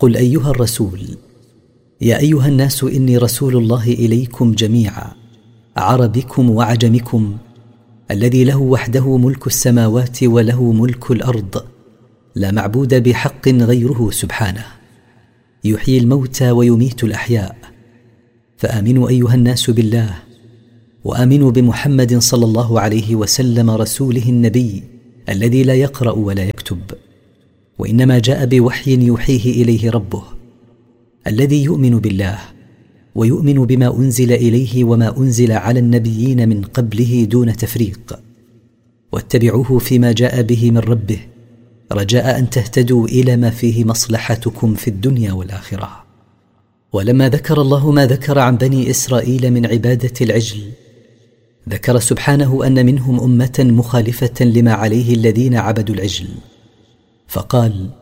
قل أيها الرسول: يا أيها الناس إني رسول الله إليكم جميعا، عربكم وعجمكم، الذي له وحده ملك السماوات وله ملك الأرض، لا معبود بحق غيره سبحانه، يحيي الموتى ويميت الأحياء. فآمنوا أيها الناس بالله، وآمنوا بمحمد صلى الله عليه وسلم رسوله النبي الذي لا يقرأ ولا يكتب، وإنما جاء بوحي يوحيه إليه ربه، الذي يؤمن بالله ويؤمن بما أنزل إليه وما أنزل على النبيين من قبله دون تفريق، واتبعوه فيما جاء به من ربه، رجاء أن تهتدوا إلى ما فيه مصلحتكم في الدنيا والآخرة. ولما ذكر الله ما ذكر عن بني إسرائيل من عبادة العجل، ذكر سبحانه أن منهم أمة مخالفة لما عليه الذين عبدوا العجل، فقال: